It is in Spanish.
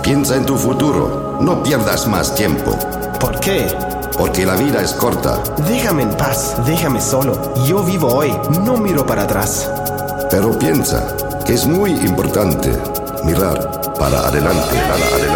Piensa en tu futuro. No pierdas más tiempo. ¿Por qué? Porque la vida es corta. Déjame en paz, déjame solo. Yo vivo hoy, no miro para atrás. Pero piensa que es muy importante mirar para adelante, para adelante.